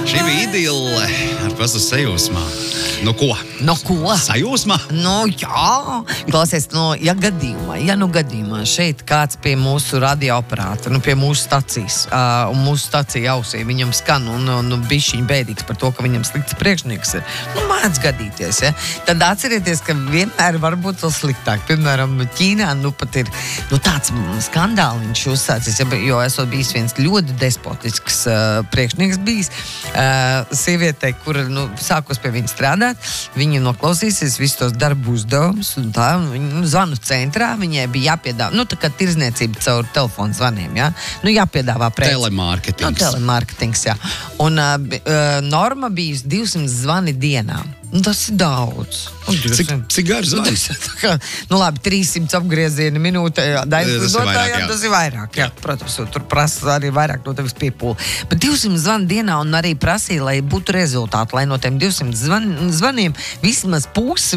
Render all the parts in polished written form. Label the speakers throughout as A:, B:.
A: Šī bija idille ar pasu sajūsmā. Nu ko? Sajūsmā?
B: Nu jā, klausies, ja gadījumā šeit kāds pie mūsu radioaparāta, pie mūsu stacijas, un mūsu stacija ausī viņam skan, un bišķiņ bēdīgs par to, ka viņam slikts priekšnieks ir. Mēdz gadīties, ja? Tad atcerieties, ka vienmēr var būt vēl sliktāk. Piemēram, Ķīnā, pat ir, tāds skandāliņš uzsācis, jo esot bijis viens ļoti despotisks priekšnieks bijis, sievietei, kura, sākos pie viņa strādāt, viņa noklausīsies visus tos darbu uzdevumus, un tā, viņa zvanu centrā, viņai bija jāpiedāvā, tā kā tirzniecība caur telefonu zvaniem, ja? Jāpiedāvā preci.
A: Telemārketings.
B: Jā. Un norma bija 200 zvani dienā. Tas ir daudz.
A: Cik garš zvans?
B: Labi, 300 apgriezieni minūtē. Tas ir vairāk. Jā. Protams, tur prasa arī vairāk no tevis piepūli. Bet 200 zvani dienā un arī prasīja, lai būtu rezultāti, lai no tiem 200 zvaniem vismaz pusi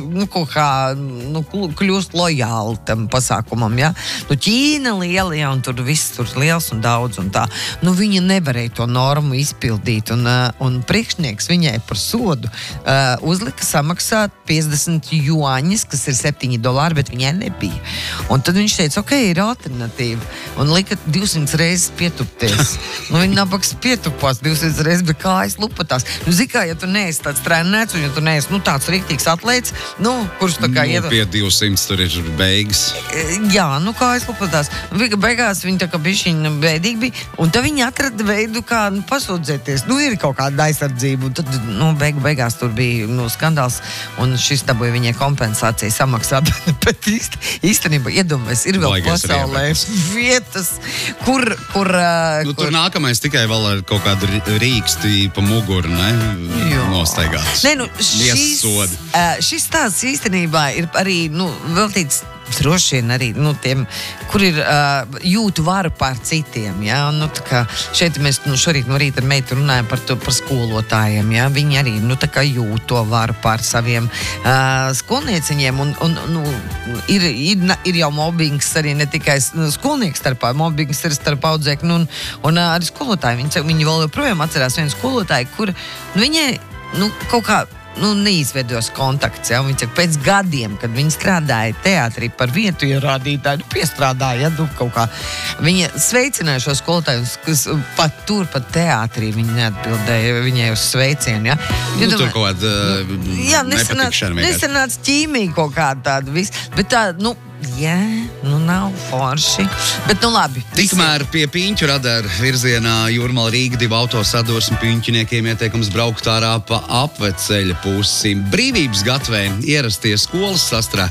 B: kļūst lojāli tam pasākumam. Ja? Ķīna liela, ja, un tur viss tur liels un daudz un tā. Viņa nevarēja to normu izpildīt un priekšnieks viņai par sodu uzlika samaksāt 50 juāņus, kas ir $7, bet viņai nebija. Un tad viņš teica, ok, ir alternatīva. Un lika 200 reizes pietupties. Viņa nabaks pietupās 200 reizes, bet kājas lupatās. Zikā, ja tu neesi tāds trenēts, un ja tu neesi tāds riktīgs atlēts, kurš tā kā iet...
A: Pie 200 tur ir beigas.
B: Jā, kājas lupatās. Beigās viņa tā kā bišķiņa bēdīgi bija, un tad viņa atrada veidu, kā pasūdzēties. Ir kaut kāda aizsardzība, un tad, beigās tur bija, skandāls, un šis dabūja viņai kompensāciju samaksāt, bet īstenībā iedomājies, ir vēl pasaulē vietas, kur...
A: Tur nākamais tikai vēl ar kaut kādu rīksti pa muguru, nostaigāts. Šis stāsts īstenībā ir arī, veltīts droši vien arī, tiem, kur ir jūtu varu pār citiem, ja, tā kā šeit mēs, šorīt no rīta ar meitu runājam par skolotājiem, ja, viņi arī, tā kā jūt to varu pār saviem skolnieciņiem, un ir jau mobbings arī ne tikai skolnieku starpā, mobbings ir starp audzēkni, un arī skolotāji, viņi vēl joprojām atcerās vienu skolotāju, kur, viņai, kaut kā, neizveidos kontakts, ja, un viņa pēc gadiem, kad viņa strādāja teātrī par vietu ierādītāju, piestrādāja, kaut kā, viņa sveicināja šo skolotāju, kas pat teātrī viņa neatbildēja viņai uz sveicienu, ja. Tur kaut kāda nepatikšana.
B: Nesanāca ķīmija kaut kāda tāda viss, bet tā, nav forši. Bet, labi.
A: Tikmēr pie Piņķu radara virzienā Jūrmala Rīga 2 autosadursmi piņķiniekiem ieteikums braukt ārā pa apveceļa pusi. Brīvības gatvē ierasties skolas sastrēgumi